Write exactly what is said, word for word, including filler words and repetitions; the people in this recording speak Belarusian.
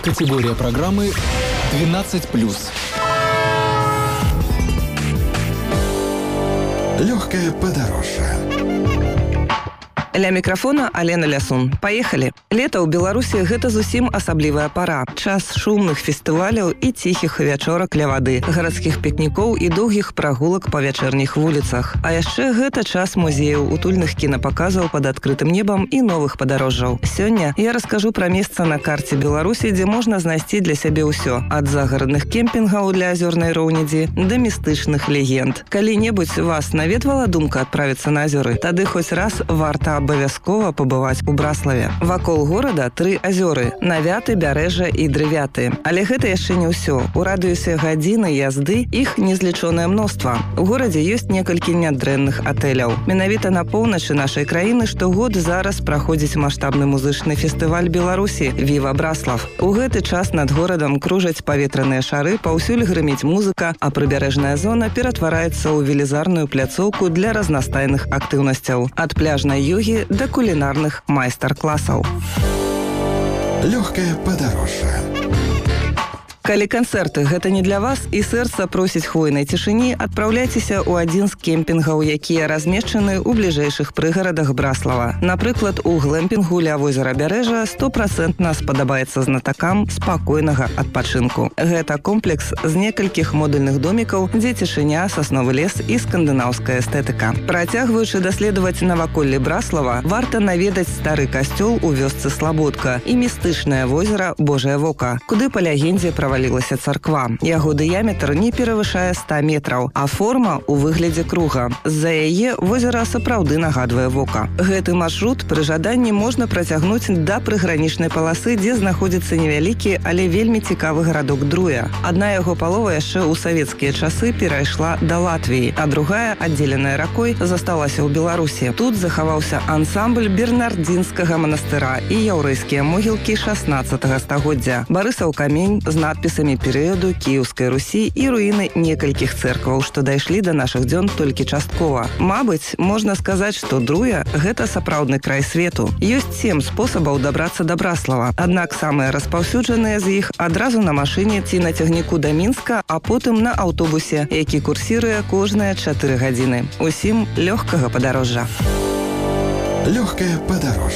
Категория программы двенадцать плюс. Легкое подорожжа. Ля мікрафона Алена Лясун. Паехалі. Лета ў Беларусі гэта зусім асаблівая пара. Час шумных фестываляў і ціхіх вячорак ля вады, гарадскіх пікнікоў і доўгіх прагулак па вячэрніх вуліцах. А яшчэ гэта час музеяў, утульных кінапаказаў пад адкрытым небам і новых падарожжаў. Сёння я раскажу пра месца на карце Беларусі, дзе можна знайсці для сябе ўсё. Ад загарадных кемпінгаў для азёрнай роўнядзі да містычных легенд. Калі-небудзь вас наведвала думка адправіцца на азёры, тады хоць раз варта абавязкова пабываць у Браславе. Вакол горада тры азёры – Навяты, Бярэжа і Дрывяты. Але гэта яшчэ не ўсё. У радыусе гадзіны язды іх незлічонае мноства. У горадзе ёсць некалькі нядрэнных атэляў. Менавіта на поўначы нашай краіны штогод зараз праходзіць маштабны музычны фестываль Беларусі «Віва Браслав». У гэты час над горадам кружаць паветраныя шары, паўсюль грыміць музыка, а прыбярэжная зона ператвараецца ў велізарную пляцоўку для разнастайных актыўнасцяў. Ад пляжнай ёгі да кулінарных майстар-класаў. Легкое подорожжа. Калі канцэрты гэта не для вас і сэрца просіць хвойнай цішыні, адпраўляйцеся ў адзін з кемпінгаў, якія размешчаны ў бліжэйшых прыгарадах Браслава. Напрыклад, у глэмпінгу ля возера Бярэжа стопроцентна спадабаецца знатакам спакойнага адпачынку. Гэта комплекс з некалькіх модульных домікаў, дзе цішыня, сасновы лес і скандынаўская эстэтыка. Працягваючы даследаваць наваколле Браслава, варта наведаць стары касцёл у вёсцы Слабодка і містычнае возера Божае Вока, куды па легендзе правалілася валілася царква. Яго дыяметр не перавышае ста метраў, а форма ў выглядзе круга. З-за яе возера сапраўды нагадвае вока. Гэты маршрут пры жаданні можна працягнуць да прыгранічнай паласы, дзе знаходзіцца невялікі, але вельмі цікавы гарадок Друя. Адна яго палова яшчэ ў савецкія часы перайшла да Латвіі, а другая, аддзеленая ракой, засталася ў Беларусі. Тут захаваўся ансамбль бернардзінскага манастыра і яўрэйскія могілкі шаснаццатага стагоддзя. Барысаў камень з надпісамі пісамі перыяду Кіеўскай Русі і руіны некалькіх цэркваў, што дайшлі да нашых дзён толькі часткова. Мабыць, можна сказаць, што Друя – гэта сапраўдны край свету. Ёсць сем спосабаў дабрацца да Браслава. Аднак самыя распаўсюджаныя з іх адразу на машыне ці на цягніку да Мінска, а потым на аўтобусе, які курсіруе кожныя чатыры гадзіны. Усім лёгкага падарожжа. Легкое подорожжа.